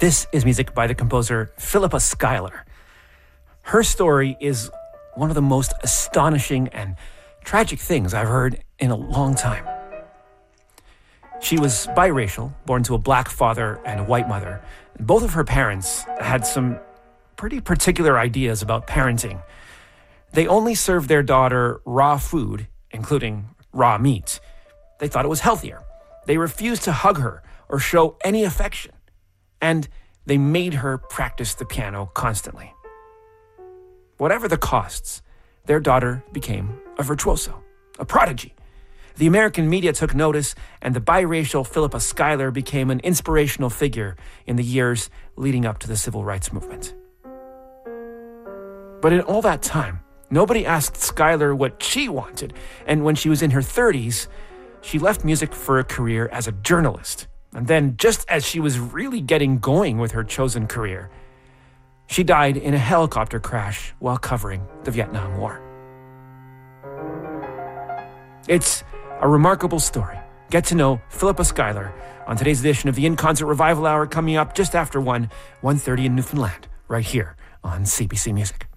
This is music by the composer Philippa Schuyler. Her story is one of the most astonishing and tragic things I've heard in a long time. She was biracial, born to a black father and a white mother. Both of her parents had some pretty particular ideas about parenting. They only served their daughter raw food, including raw meat. They thought it was healthier. They refused to hug her or show any affection. And they made her practice the piano constantly. Whatever the costs, their daughter became a virtuoso, a prodigy. The American media took notice, and the biracial Philippa Schuyler became an inspirational figure in the years leading up to the civil rights movement. But in all that time, nobody asked Schuyler what she wanted, and when she was in her 30s, she left music for a career as a journalist. And then, just as she was really getting going with her chosen career, she died in a helicopter crash while covering the Vietnam War. It's a remarkable story. Get to know Philippa Schuyler on today's edition of the In Concert Revival Hour, coming up just after 1:30 in Newfoundland, right here on CBC Music.